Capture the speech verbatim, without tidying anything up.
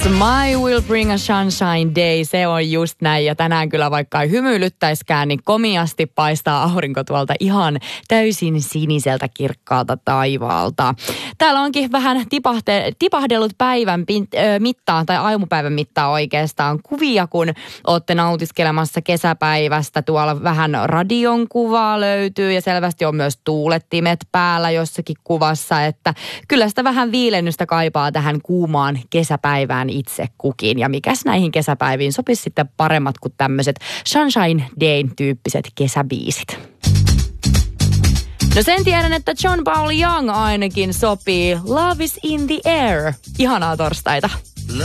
My will bring a sunshine day, se on just näin. Ja tänään kyllä vaikka ei hymyilyttäiskään, niin komiasti paistaa aurinko tuolta ihan täysin siniseltä kirkkaalta taivaalta. Täällä onkin vähän tipahte, tipahdellut päivän pin, ö, mittaan tai aamupäivän mittaan oikeastaan kuvia, kun olette nautiskelemassa kesäpäivästä. Tuolla vähän radion kuvaa löytyy ja selvästi on myös tuulettimet päällä jossakin kuvassa, että kyllä sitä vähän viilennystä kaipaa tähän kuumaan kesäpäivään itse kukin. Ja mikäs näihin kesäpäiviin sopisi sitten paremmat kuin tämmöiset Sunshine Day-tyyppiset kesäbiisit. No sen tiedän, että John Paul Young ainakin sopii. Love is in the air. Ihanaa torstaita.